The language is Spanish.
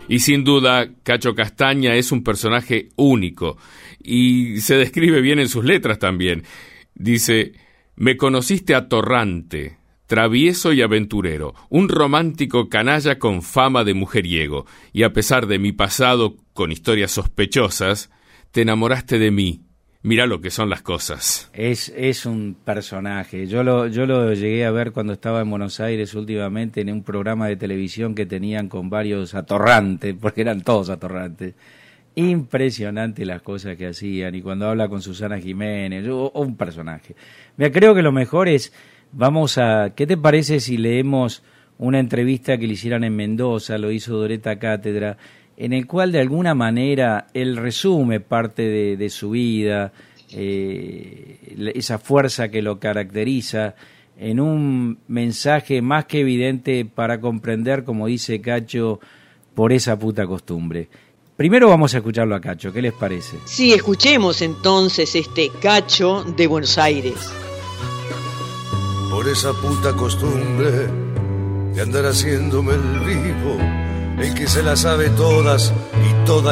Y sin duda, Cacho Castaña es un personaje único y se describe bien en sus letras también. Dice: me conociste atorrante, travieso y aventurero, un romántico canalla con fama de mujeriego, y a pesar de mi pasado con historias sospechosas, te enamoraste de mí. Mirá lo que son las cosas. Es un personaje. Yo lo llegué a ver cuando estaba en Buenos Aires últimamente en un programa de televisión que tenían con varios atorrantes, porque eran todos atorrantes. Impresionante las cosas que hacían, y cuando habla con Susana Jiménez, un personaje. Mira, creo que lo mejor es, ¿qué te parece si leemos una entrevista que le hicieran en Mendoza, lo hizo Doreta Cátedra, en el cual de alguna manera él resume parte de su vida, esa fuerza que lo caracteriza, en un mensaje más que evidente para comprender, como dice Cacho, por esa puta costumbre? Primero vamos a escucharlo a Cacho, ¿qué les parece? Sí, escuchemos entonces este Cacho de Buenos Aires. Por esa puta costumbre de andar haciéndome el vivo, el que se las sabe todas y todas